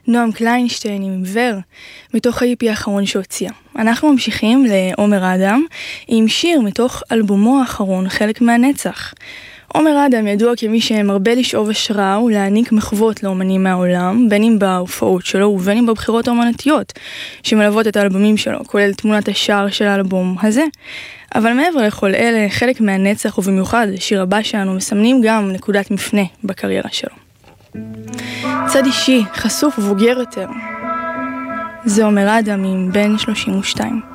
נועם קליינשטיין עם עיוור, מתוך ה-EP האחרון שהוציאה. אנחנו ממשיכים לעומר אדם עם שיר מתוך אלבומו האחרון, חלק מהנצח. עומר אדם ידוע כמי שמרבה לשאוב השראה ולהעניק מחוות לאומנים מהעולם, בין אם בהופעות שלו ובין אם בבחירות האומנותיות שמלוות את האלבומים שלו, כולל תמונת השער של האלבום הזה. אבל מעבר לכל אלה, חלק מהנצח ובמיוחד שיר הבא שלנו מסמנים גם נקודת מפנה בקריירה שלו. צד אישי, חשוף ובוגר יותר. זה עומר אדם עם בן 32.